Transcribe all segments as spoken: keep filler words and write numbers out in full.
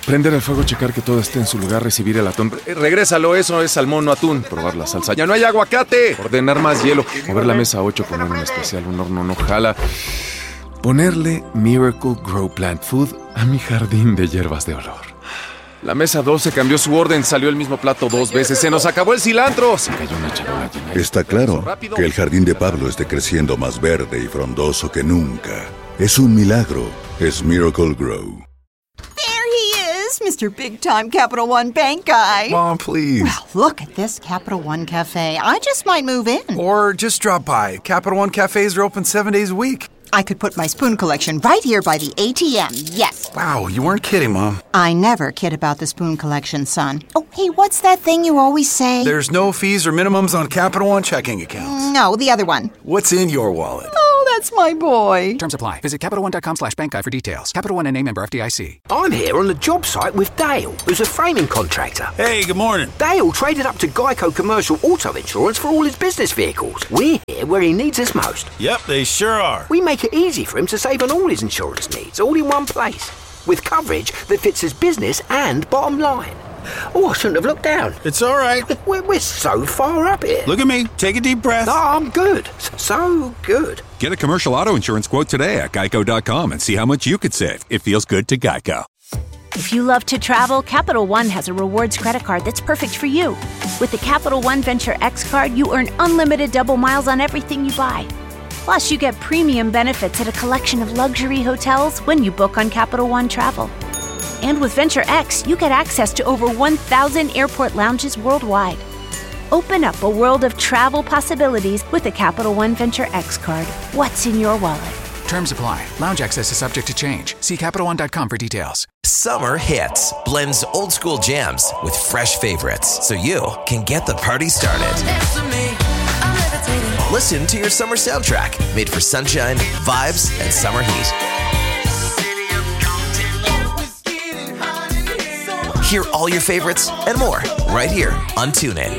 Prender el fuego, checar que todo esté en su lugar, recibir el atún. Regrésalo, eso es salmón, no atún. Probar la salsa. ¡Ya no hay aguacate! Ordenar más hielo. Mover la mesa a ocho, poner un especial, un horno no jala. Ponerle Miracle Grow Plant Food a mi jardín de hierbas de olor. La mesa doce cambió su orden, salió el mismo plato dos veces. ¡Se nos acabó el cilantro! Se cayó una charola llena. Está claro que el jardín de Pablo esté creciendo más verde y frondoso que nunca. Es un milagro. Es Miracle Grow. Mister Big Time Capital One Bank guy. Mom, please. Well, look at this Capital One Cafe. I just might move in. Or just drop by. Capital One cafes are open seven days a week. I could put my spoon collection right here by the A T M, yes. Wow, you weren't kidding, Mom. I never kid about the spoon collection, son. Oh, hey, what's that thing you always say? There's no fees or minimums on Capital One checking accounts. No, the other one. What's in your wallet? Oh, that's my boy. Terms apply. Visit CapitalOne.com slash bank guide for details. Capital One N A member F D I C. I'm here on the job site with Dale, who's a framing contractor. Hey, good morning. Dale traded up to Geico Commercial Auto Insurance for all his business vehicles. We're here where he needs us most. Yep, they sure are. We make it easy for him to save on all his insurance needs, all in one place, with coverage that fits his business and bottom line. Oh, I shouldn't have looked down. It's all right. We're, we're so far up here. Look at me. Take a deep breath. No, I'm good. So good. Get a commercial auto insurance quote today at geico dot com and see how much you could save. It feels good to Geico. If you love to travel, Capital One has a rewards credit card that's perfect for you. With the Capital One Venture X card, you earn unlimited double miles on everything you buy. Plus, you get premium benefits at a collection of luxury hotels when you book on Capital One Travel. And with Venture X, you get access to over one thousand airport lounges worldwide. Open up a world of travel possibilities with the Capital One Venture X card. What's in your wallet? Terms apply. Lounge access is subject to change. See Capital One dot com for details. Summer Hits blends old school jams with fresh favorites so you can get the party started. Listen to your summer soundtrack made for sunshine, vibes, and summer heat. Hear all your favorites and more right here on TuneIn.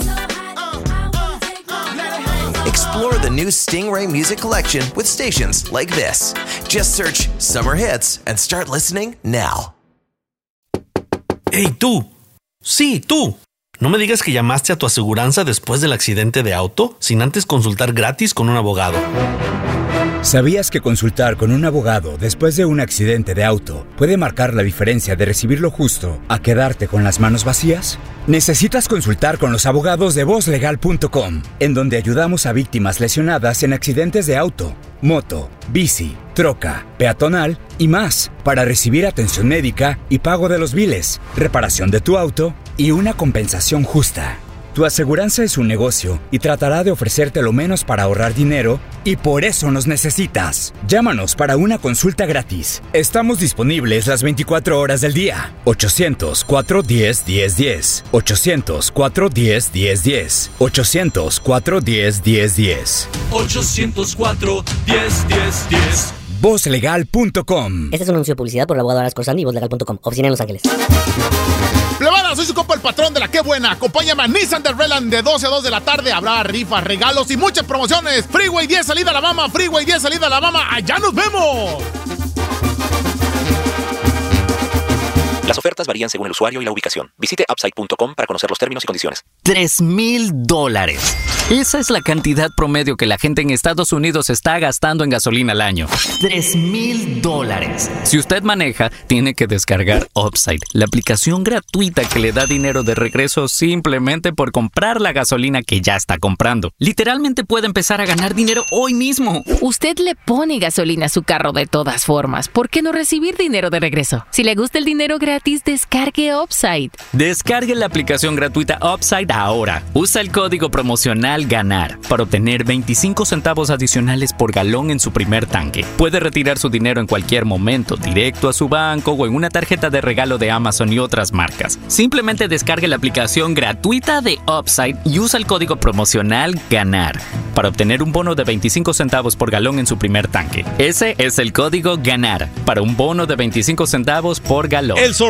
Explore the new Stingray music collection with stations like this. Just search Summer Hits and start listening now. ¡Hey, tú! Sí, tú. No me digas que llamaste a tu aseguranza después del accidente de auto sin antes consultar gratis con un abogado. ¿Sabías que consultar con un abogado después de un accidente de auto puede marcar la diferencia de recibir lo justo a quedarte con las manos vacías? Necesitas consultar con los abogados de voz legal punto com, en donde ayudamos a víctimas lesionadas en accidentes de auto, moto, bici, troca, peatonal y más, para recibir atención médica y pago de los biles, reparación de tu auto y una compensación justa. Tu aseguranza es un negocio y tratará de ofrecerte lo menos para ahorrar dinero, y por eso nos necesitas. Llámanos para una consulta gratis. Estamos disponibles las veinticuatro horas del día. ochocientos, cuatro uno cero, uno cero uno cero. ochocientos, cuatro uno cero, uno cero uno cero. ochocientos, cuatro uno cero, uno cero uno cero. ochocientos cuatro, diez, diez, diez. voz legal punto com. Este es un anuncio de publicidad por el abogado Aras Corsandi y voz legal punto com. Oficina en Los Ángeles. Plebada, soy su compa el patrón de la Qué Buena. Acompáñame a Nissan de Redland de doce a dos de la tarde. Habrá rifas, regalos y muchas promociones. Freeway diez, salida a Alabama. Freeway diez, salida a Alabama. ¡Allá nos vemos! Las ofertas varían según el usuario y la ubicación. Visite upside punto com para conocer los términos y condiciones. Tres mil dólares. Esa es la cantidad promedio que la gente en Estados Unidos está gastando en gasolina al año. Tres mil dólares. Si usted maneja, tiene que descargar Upside, la aplicación gratuita que le da dinero de regreso simplemente por comprar la gasolina que ya está comprando. Literalmente puede empezar a ganar dinero hoy mismo. Usted le pone gasolina a su carro de todas formas. ¿Por qué no recibir dinero de regreso? Si le gusta el dinero gratis, descargue Upside. Descargue la aplicación gratuita Upside ahora. Usa el código promocional GANAR para obtener veinticinco centavos adicionales por galón en su primer tanque. Puede retirar su dinero en cualquier momento, directo a su banco o en una tarjeta de regalo de Amazon y otras marcas. Simplemente descargue la aplicación gratuita de Upside y usa el código promocional GANAR para obtener un bono de veinticinco centavos por galón en su primer tanque. Ese es el código GANAR para un bono de veinticinco centavos por galón. El sorteo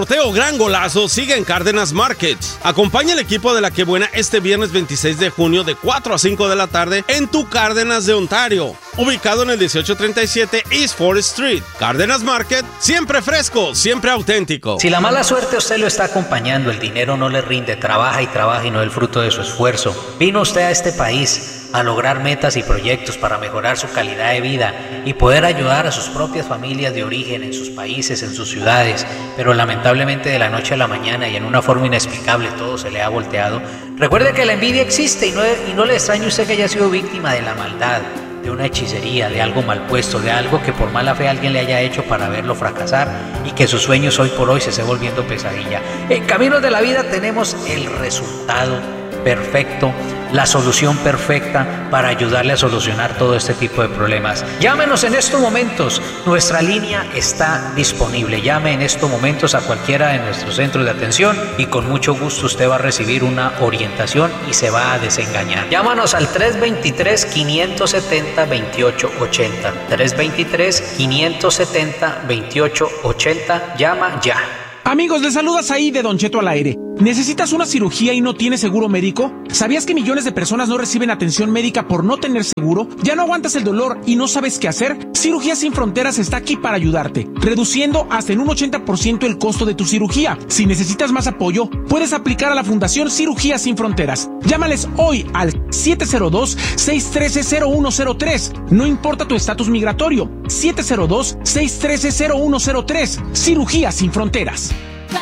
sorteo Gran Golazo sigue en Cárdenas Markets. Acompaña al equipo de La Que Buena este viernes veintiséis de junio de cuatro a cinco de la tarde en tu Cárdenas de Ontario, ubicado en el dieciocho treinta y siete East fourth Street. Cárdenas Market, siempre fresco, siempre auténtico. Si la mala suerte a usted lo está acompañando, el dinero no le rinde, trabaja y trabaja y no es el fruto de su esfuerzo. Vino usted a este país a lograr metas y proyectos para mejorar su calidad de vida y poder ayudar a sus propias familias de origen en sus países, en sus ciudades, pero lamentablemente de la noche a la mañana y en una forma inexplicable todo se le ha volteado. Recuerde que la envidia existe y no, y no le extrañe usted que haya sido víctima de la maldad, de una hechicería, de algo mal puesto, de algo que por mala fe alguien le haya hecho para verlo fracasar y que sus sueños hoy por hoy se esté volviendo pesadilla. En Caminos de la Vida tenemos el resultado perfecto, la solución perfecta para ayudarle a solucionar todo este tipo de problemas. Llámenos en estos momentos, nuestra línea está disponible. Llame en estos momentos a cualquiera de nuestros centros de atención y con mucho gusto usted va a recibir una orientación y se va a desengañar. Llámanos al tres dos tres, cinco siete cero, dos ocho ocho cero. tres dos tres, cinco siete cero, dos ocho ocho cero. Llama ya. Amigos, les saludas ahí de Don Cheto al aire. ¿Necesitas una cirugía y no tienes seguro médico? ¿Sabías que millones de personas no reciben atención médica por no tener seguro? ¿Ya no aguantas el dolor y no sabes qué hacer? Cirugías Sin Fronteras está aquí para ayudarte, reduciendo hasta en un ochenta por ciento el costo de tu cirugía. Si necesitas más apoyo, puedes aplicar a la Fundación Cirugías Sin Fronteras. Llámales hoy al siete cero dos, seis uno tres, cero uno cero tres. No importa tu estatus migratorio. siete cero dos, seis uno tres, cero uno cero tres. Cirugías Sin Fronteras.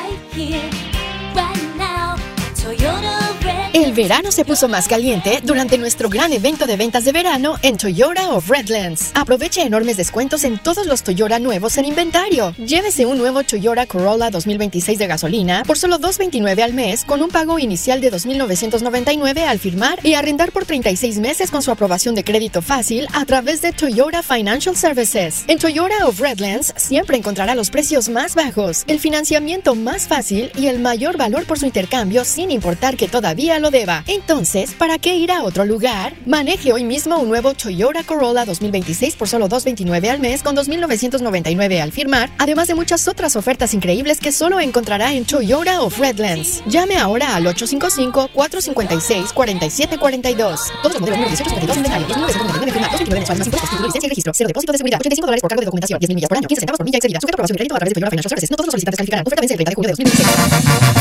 El verano se puso más caliente durante nuestro gran evento de ventas de verano en Toyota of Redlands. Aproveche enormes descuentos en todos los Toyota nuevos en inventario. Llévese un nuevo Toyota Corolla dos mil veintiséis de gasolina por solo dos veintinueve al mes con un pago inicial de dos mil novecientos noventa y nueve al firmar y arrendar por treinta y seis meses con su aprobación de crédito fácil a través de Toyota Financial Services. En Toyota of Redlands siempre encontrará los precios más bajos, el financiamiento más fácil y el mayor valor por su intercambio sin importar que todavía lo deba. Entonces, ¿para qué ir a otro lugar? Maneje hoy mismo un nuevo Toyota Corolla dos mil veintiséis por solo dos veintinueve al mes con dos mil novecientos noventa y nueve al firmar, además de muchas otras ofertas increíbles que solo encontrará en Toyota of Redlands. Llame ahora al ocho cinco cinco, cuatro cinco seis, cuatro siete cuatro dos. Todos los modelos dieciocho setenta y dos inventario, dos mil novecientos noventa y nueve firma, dos veintinueve mensuales más impuestos, título, licencia y registro, cero depósito de seguridad, ochenta y cinco dólares por cargo de documentación, diez mil millas por año, quince centavos por milla excedida, sujeta a aprobación de crédito a través de Toyota Financial Services. No todos los solicitantes calificarán. Oferta vence el treinta de julio de dos mil veintiséis.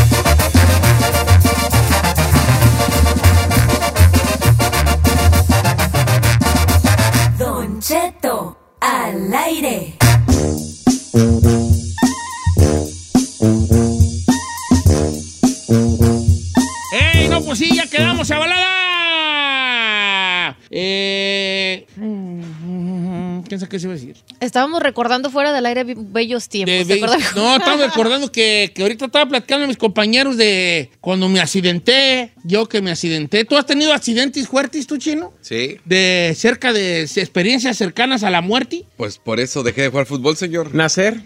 Don Cheto al aire. ¡Ey! No, pues sí, ya quedamos a balada. Eh. ¿Quién sabe qué se iba a decir? Estábamos recordando fuera del aire bellos tiempos. De, be- no, estaba recordando que, que ahorita estaba platicando a mis compañeros de cuando me accidenté, yo que me accidenté. ¿Tú has tenido accidentes fuertes, tú, Chino? Sí. De cerca de experiencias cercanas a la muerte. Pues por eso dejé de jugar fútbol, señor. Nacer.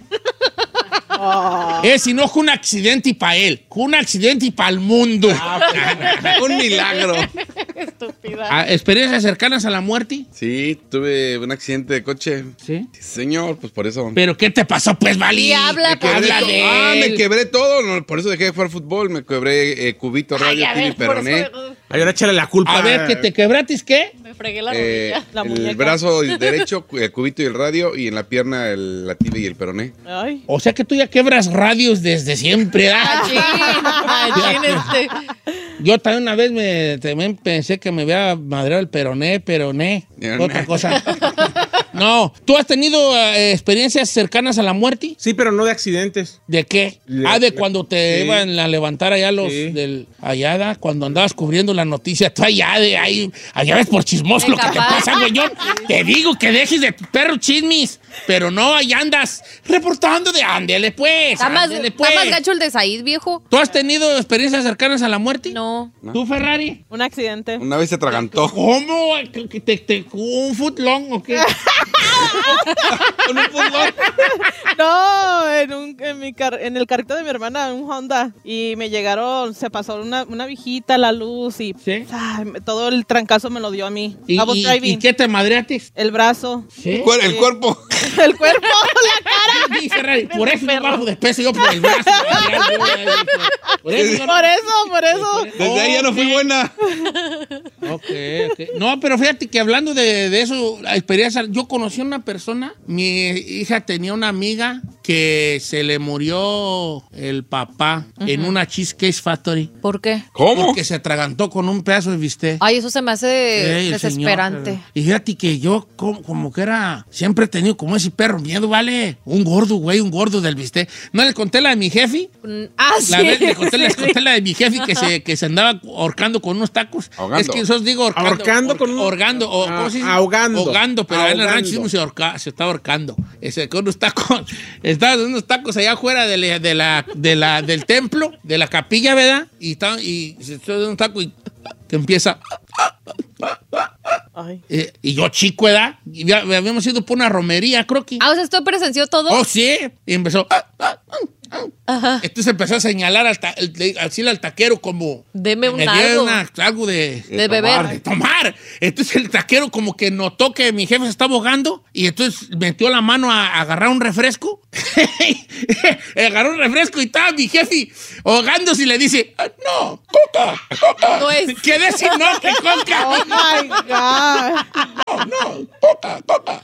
Oh. Es si no fue un accidente y para él, fue un accidente y para el mundo. Ah, un milagro. Estúpida. ¿Experiencias cercanas a la muerte? Sí, tuve un accidente de coche. ¿Sí? Sí, señor, pues por eso. ¿Pero qué te pasó, pues, Vali? Sí, habla, pues. Habla de Ah, él. me quebré todo, no, por eso dejé de jugar fútbol. Me quebré eh, cubito, radio, Ay, tibia y ver, por peroné. eso- Ay, ahora échale la culpa. A ver, ¿que te quebratis qué? Me fregué la Eh, rodilla, la el muñeca. brazo derecho, el cubito y el radio, y en la pierna el, la tibia y el peroné. Ay. O sea que tú ya quebras radios desde siempre, ¿ah? Ay, chin, este. Yo también una vez me también pensé que me había madreado el peroné, peroné. Otra cosa. No, ¿tú has tenido eh, experiencias cercanas a la muerte? Sí, pero no de accidentes. ¿De qué? De- ah, de cuando te Sí. iban a levantar allá los Sí. del allá, da, cuando andabas cubriendo la noticia, tú allá de ahí, allá ves por chismoso De lo que te capaz. pasa, güeyón. Te digo que dejes de perro chismis, pero no, allá andas reportando de ándele pues, Está más, ándele está pues. más gacho el de Said, viejo. ¿Tú has tenido experiencias cercanas a la muerte? No. ¿Tú, Ferrari? Un accidente. Una vez se atragantó. ¿Cómo? ¿Que- que te, te- ¿Un footlong o qué? ¿Con un fútbol? No, en, un, en, mi car- en el carrito de mi hermana, un Honda. Y me llegaron, se pasó una, una viejita, la luz y ¿Sí? ay, me- todo el trancazo me lo dio a mí. ¿Y, I was y- driving. ¿Y qué te madreaste? El brazo. ¿Sí? ¿Cuál- el cuerpo? El cuerpo, la cara. Sí, Ferrari, por eso no bajo de peso yo por el brazo. Por eso, por eso, por eso. Desde ahí ya no fui buena. Ok, ok. No, pero fíjate que hablando de, de eso, la experiencia, yo conocí a una persona, mi hija tenía una amiga que se le murió el papá uh-huh. en una Cheesecake Factory. ¿Por qué? ¿Cómo? Porque se atragantó con un pedazo de bistec. Ay, eso se me hace Ey, desesperante. Señor, y fíjate que yo como, como que era, siempre he tenido como ese perro miedo, ¿vale? Un gordo, güey, un gordo del bistec. ¿No les conté la de mi jefe? Mm, ah, la sí. Vez, les conté, les conté la de mi jefe que se, que se andaba ahorcando con unos tacos. Ahogando. Es que eso os digo ahorcando. Ahorcando con un... Ahorgando, o, ah, ¿cómo se dice? Ahogando. Ahogando, pero ahogando. En el rancho se, ahorca, se está ahorcando. Ese, con unos tacos, estaba dando unos tacos allá afuera de la, de la, de la, del templo, de la capilla, ¿verdad? Y, está, y se está dando un taco y que empieza... Eh, y yo chico, ¿verdad? Y ya, habíamos ido por una romería, creo que. Ah, o sea, ¿esto presenció todo? Oh, sí. Y empezó... Ajá. Entonces empezó a señalar al, ta, al, al taquero como... Deme un me algo. Una, algo de... De, de beber. Tomar, de tomar. Entonces el taquero como que notó que mi jefe se estaba ahogando y entonces metió la mano a, a agarrar un refresco. Agarró un refresco y estaba mi jefe ahogándose y le dice, no, coca, coca. No es. ¿Qué decir no que coca? Oh, my God. No, no, coca, coca.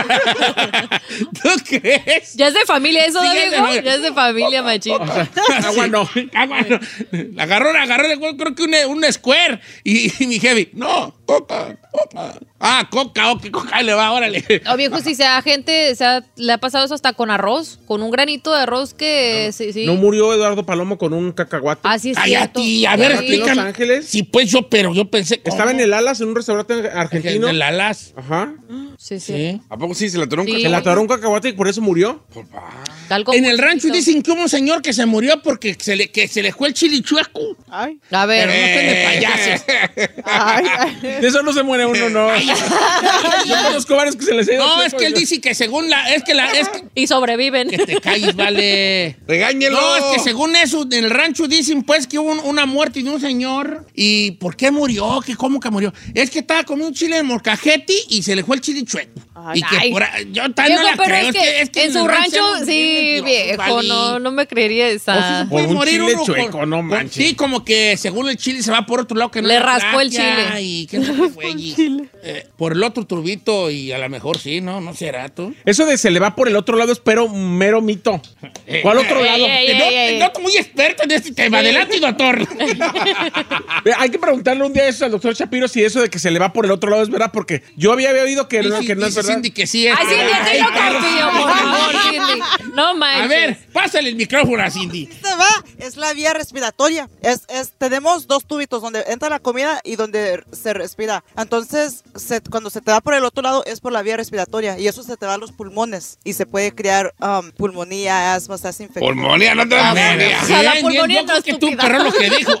¿Tú crees? ¿Ya es de familia eso, Sí, Diego? ya es de- Ya es de familia, machito. O sea, agua no, agua no. Agarró, agarró, creo que un, un square. Y, y mi jefe, no, coca, coca. Ah, coca, ok, coca, le va, órale. O viejo, si sea gente, sea, le ha pasado eso hasta con arroz, con un granito de arroz que No, sí, sí. ¿No murió Eduardo Palomo con un cacahuate? Ah, sí, es Cállate, cierto. a ver, Sí. ¿En Los explícame. Ángeles? Sí, pues yo, pero yo pensé... Estaba en el Alas, en un restaurante argentino. En el Alas. Ajá. Sí, sí. Sí. ¿A poco sí se le atoró un Sí. Se le atoró un cacahuate y por eso murió. Tal como En el un rancho chiquito. dicen que hubo un señor que se murió porque se le, que se le fue el chili chueco. Ay. A ver. Pero no estén de payasos. Ay, ay. De eso no se muere uno, no. Yo conozco varios que se les ha ido No, chueco es que él y- dice que según la... Es que la... Es que, Y sobreviven. que te calles, vale. ¡Regáñelo! No, es que según eso, en el rancho dicen pues que hubo un- una muerte de un señor. ¿Y por qué murió? ¿Qué, ¿Cómo que murió? Es que estaba comiendo un chile de molcajete y se le fue el chile chueco. Ay. y que Ay. por ahí- yo tan Viejo, no la pero creo. es que, es que en el su rancho, somos sí, bien mentirosos, viejo, vale. no, no me creería O sí esa. se puede Por un morir chile uno chueco, con- no con- manches. Sí, como que según el chile se va por otro lado que no Le la raspó el gracia chile. Y qué sé qué fue, y, eh, por el otro turbito y a lo mejor sí, ¿no? No será tú. Eso de se le va por el otro lado es pero mero mito. Eh, ¿Cuál otro eh, lado? ey, ey, no, ey, ey. no estoy muy experto en este tema. Adelante, doctor. Ve, Hay que preguntarle un día eso al doctor Shapiro si eso de que se le va por el otro lado es verdad, porque yo había, había oído que, no, Dice- que no es dice verdad. Cindy que sí es. Ay, Cindy, verdad. así yo confío, por favor, Cindy. No manches. A ver, pásale el micrófono a Cindy. Se va, es la vía respiratoria. Es, es, tenemos dos tubitos donde entra la comida y donde se respira. Entonces, se- cuando se te va por el otro lado es por la vía respiratoria y eso se te va a los pulmones y se puede crear um, pulmonía, asma, se hace infección. Pulmonía, no te A la ver, media. O sea, la bien, pulmonía bien, yo no creo que tú, estúpida. pero lo que dijo.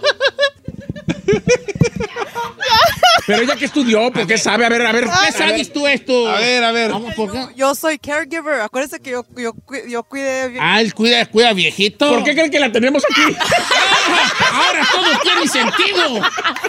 Pero ella que estudió, porque sabe, a ver, a ver. ¿Qué sabes tú esto? A ver, a ver. Vamos, ¿por qué? Yo soy caregiver. Acuérdense que yo, yo, cu- yo cuidé. Ah, él cuida, cuida viejito. ¿Por qué creen que la tenemos aquí? Ahora todo tiene sentido.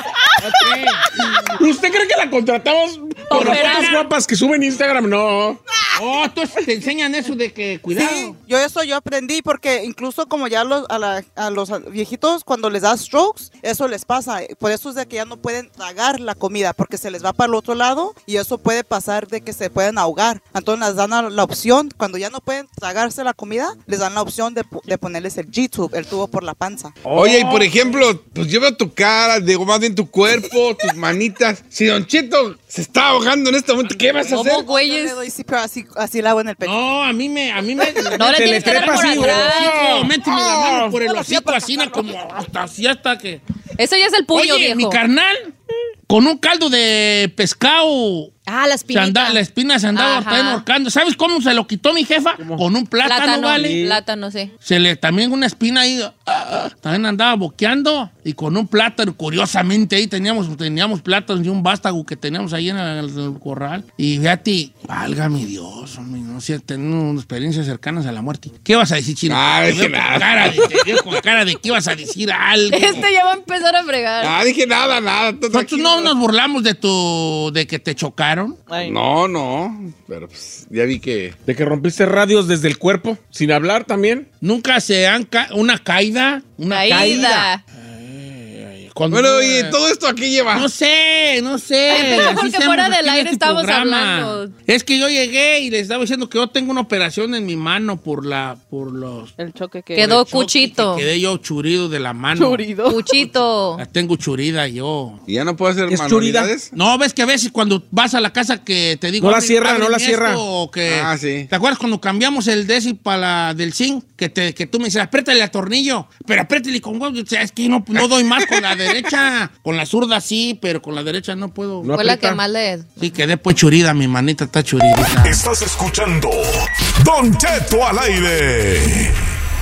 Ok. ¿Usted cree que la contratamos por las Operada. fotos guapas que suben Instagram? No. Oh, entonces te enseñan eso de que cuidado. Sí, yo eso yo aprendí porque incluso como ya los, a, la- a los viejitos cuando les da strokes, eso les pasa. Por eso es de que ya no pueden tragar la comida porque se les va para el otro lado y eso puede pasar de que se pueden ahogar. Entonces les dan la, la opción, cuando ya no pueden tragarse la comida, les dan la opción de, po- de ponerles el G-tube, el tubo por la panza. Oye, y por ejemplo, pues lleva tu cara, digo, más bien tu cuerpo, tus manitas. Si Don Cheto se está ahogando en este momento, ¿qué vas a ¿Cómo, hacer? Yo le güeyes? doy sí, pero así, así la hago en el pecho. No, a mí me, a mí me. No le Se tienes le que dar trepa por así, atrás. No, méteme la mano por el Bueno, hocico sí, así, na, como hasta así hasta que. Eso ya es el puño, Oye, viejo. mi carnal, con un caldo de pescado. Ah, la Se espinita. anda- la espina se andaba Ajá. también ahorcando. ¿Sabes cómo se lo quitó mi jefa? Con un plátano, Plátano, ¿vale? plátano, sí. Se le también una espina ahí, ah, ah, también andaba boqueando y con un plátano, curiosamente ahí teníamos, teníamos plátanos y un vástago que teníamos ahí en el, en el corral. Y fíjate, válgame Dios, hombre, no sé, tenemos experiencias cercanas a la muerte. ¿Qué vas a decir, Chino? Ah, Te dije veo con nada. cara de, te veo con cara de que ibas a decir algo. Este ya va a empezar a fregar. Ah, dije nada, nada. tú Nosotros tranquilo. no nos burlamos de tu, de que te chocaron. operaron? Ay. No, no. Pero pues ya vi que. ¿De que rompiste radios desde el cuerpo? ¿Sin hablar también? Nunca se han... Ca una caída. Una Caída. caída. Cuando Bueno, yo- y todo esto aquí lleva. No sé, no sé. Ay, pero Así porque hacemos fuera aquí del en aire este estamos programa. hablando. Es que yo llegué y les estaba diciendo que yo tengo una operación en mi mano por la, por los... El choque que... Quedó por el choque, cuchito. que Quedé yo churido de la mano. Churido. Cuchito. La tengo churida yo. ¿Y ya no puedo hacer ¿Es manualidades? No, ves que a veces cuando vas a la casa que te digo... No la "Abre- cierra, ábreme no la esto", cierra. o que, Ah, sí. ¿te acuerdas cuando cambiamos el desi para la del zinc? Que, te, que tú me dices, apriétale el tornillo, pero apriétale con huevo. O sea, es que no, no doy más con la derecha. Con la zurda sí, pero con la derecha no puedo. No Fue la aprieta. que más le... Sí, quedé pues churida, mi manita está churidita. Estás escuchando Don Cheto al aire.